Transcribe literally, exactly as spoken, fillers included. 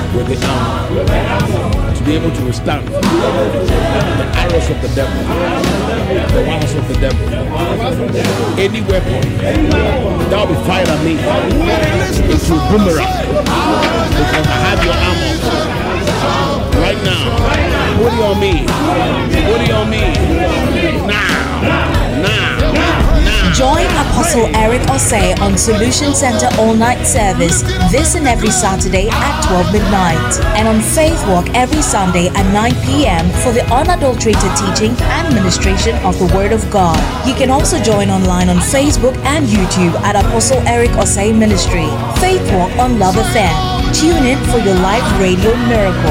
with the armor to be able to withstand the arrows of the devil, the wiles of the devil. Any weapon that will be fired at me, it will boomerang because I have your armor. Right now, put it on me. Put it on me. Now. Now. Now. Join Apostle Eric Osei on Solution Center all-night service this and every Saturday at twelve midnight, and on Faith Walk every Sunday at nine p.m. for the unadulterated teaching and ministration of the Word of God. You can also join online on Facebook and YouTube at Apostle Eric Osei Ministry. Faith Walk on Love Affair. Tune in for your live radio miracle.